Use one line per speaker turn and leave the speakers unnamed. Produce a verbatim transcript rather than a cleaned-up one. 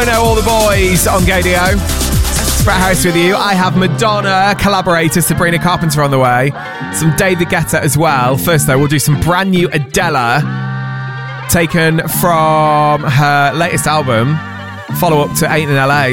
Bono, All the Boys on Gadio. Brett Harris with you. I have Madonna collaborator Sabrina Carpenter on the way. Some David Guetta as well. First though, we'll do some brand new Adele, taken from her latest album, follow up to Ain't in L A.